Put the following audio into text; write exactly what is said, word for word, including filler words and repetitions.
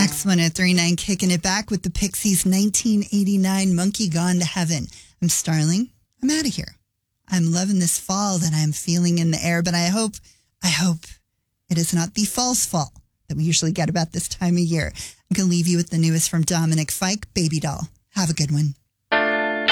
X one oh three point nine kicking it back with the Pixies' nineteen eighty-nine Monkey Gone to Heaven. I'm Starling. I'm out of here. I'm loving this fall that I'm feeling in the air, but I hope, I hope it is not the false fall that we usually get about this time of year. I'm going to leave you with the newest from Dominic Fike, Baby Doll. Have a good one.